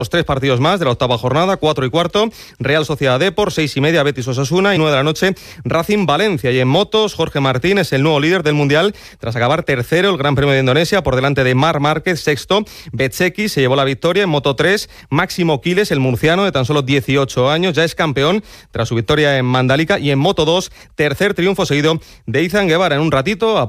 Los 3 partidos más de la octava jornada, 4 y cuarto, Real Sociedad Depor, 6:30, Betis Osasuna y 9 de la noche, Racing Valencia. Y en motos, Jorge Martín es el nuevo líder del Mundial tras acabar tercero el Gran Premio de Indonesia por delante de Marc Márquez, sexto. Bezzecchi se llevó la victoria en Moto 3. Máximo Quiles, el murciano de tan solo 18 años, ya es campeón tras su victoria en Mandalika. Y en Moto 2, tercer triunfo seguido de Izan Guevara. En un ratito